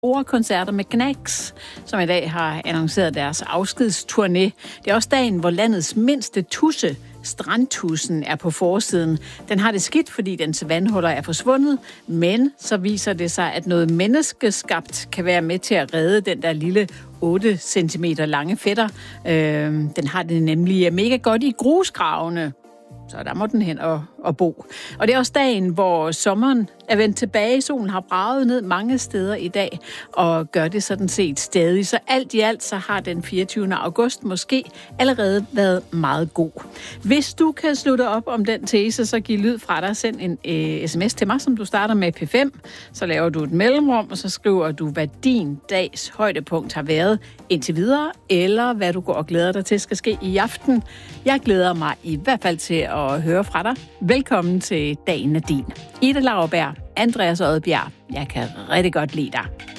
store koncerter med Gnags, som i dag har annonceret deres afskedsturné. Det er også dagen, hvor landets mindste tudse, strandtudsen, er på forsiden. Den har det skidt, fordi dens vandhuller er forsvundet, men så viser det sig, at noget menneskeskabt kan være med til at redde den der lille 8 cm lange fætter. Den har det nemlig mega godt i grusgravene. Så der må den hen og bo. Og det er også dagen, hvor sommeren er vendt tilbage. Solen har braget ned mange steder i dag, og gør det sådan set stadig. Så alt i alt, så har den 24. august måske allerede været meget god. Hvis du kan slutte op om den tese, så giv lyd fra dig. Send en sms til mig, som du starter med P5. Så laver du et mellemrum, og så skriver du, hvad din dags højdepunkt har været indtil videre, eller hvad du går og glæder dig til skal ske i aften. Jeg glæder mig i hvert fald til at høre fra dig. Velkommen til Dagen er din. Ida Lauerberg, Andreas Odbjerg. Jeg kan rigtig godt lide dig.